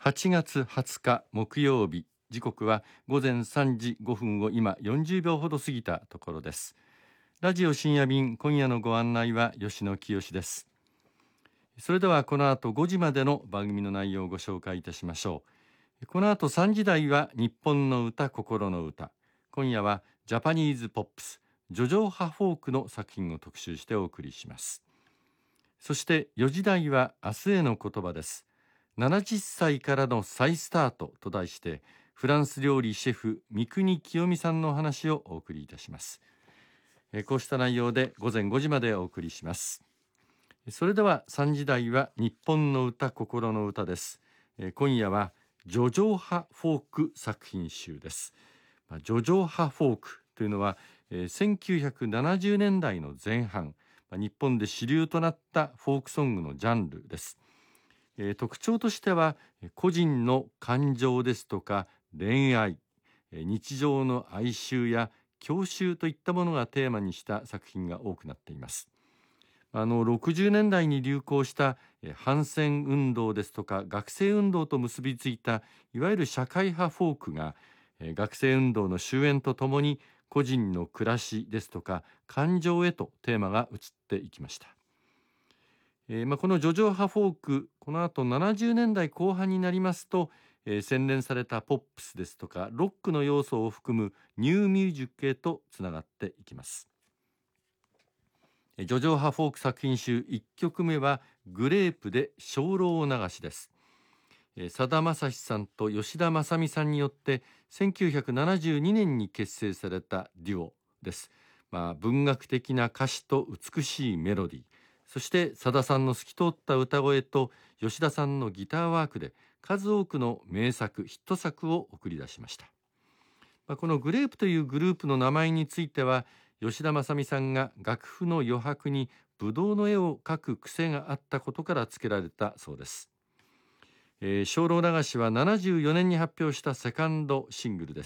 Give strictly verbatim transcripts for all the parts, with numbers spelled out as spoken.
はちがつはつか木曜日、時刻は午前さんじごふんを今よんじゅうびょうほど過ぎたところです。ラジオ深夜便、今夜のご案内は吉野清です。それではこの後ごじまでの番組の内容をご紹介いたしましょう。この後さんじ台は日本の歌、心の歌。今夜はジャパニーズポップス、叙情派フォークの作品を特集してお送りします。そしてよじ台は明日への言葉です。ななじゅっさいからの再スタートと題して、フランス料理シェフ三國清美さんのお話をお送りいたします。えこうした内容で午前ごじまでお送りします。それではさんじ台は日本の歌、心の歌です。え今夜は叙情派フォーク作品集です。まあ、叙情派フォークというのは、えー、せんきゅうひゃくななじゅうねんだいの前半、まあ、日本で主流となったフォークソングのジャンルです。えー、特徴としては個人の感情ですとか恋愛、えー、日常の哀愁や郷愁といったものがテーマにした作品が多くなっています。あのろくじゅうねんだいに流行したえー反戦運動ですとか学生運動と結びついたいわゆる社会派フォークが、えー学生運動の終焉とともに個人の暮らしですとか感情へとテーマが移っていきました。えーまあ、この叙情派フォーク、この後ななじゅうねんだいこう半になりますと、えー洗練されたポップスですとかロックの要素を含むニューミュージックへとつながっていきます。えー叙情派フォーク作品集いっきょくめはグレープで精霊流しです。えーさだまさしさんと吉田正美さんによってせんきゅうひゃくななじゅうにねんに結成されたデュオです。まあ、文学的な歌詞と美しいメロディー、そしてさださんの透き通った歌声と吉田さんのギターワークで数多くの名作ヒット作を送り出しました。まあ、このグレープというグループの名前については吉田正美さんが楽譜の余白にブドウの絵を描く癖があったことから付けられたそうです。えー、精霊流しはななじゅうよねんに発表したセカンドシングルです。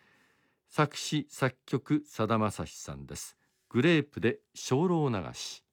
作詞作曲さだまさしさんです。グレープで精霊流し。